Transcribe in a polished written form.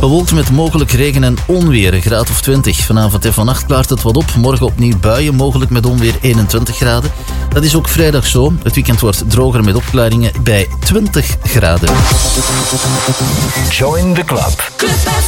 Bewolkt met mogelijk regen en onweer, een graad of 20. Vanavond en vannacht klaart het wat op. Morgen opnieuw buien, mogelijk met onweer 21 graden. Dat is ook vrijdag zo. Het weekend wordt droger met opklaringen bij 20 graden. Join the club.